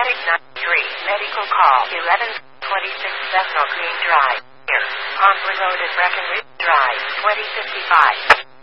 Paramedic 93, medical call 1126 Bethnal Green Drive. Here, on Reloaded Breckenridge Drive, 2055.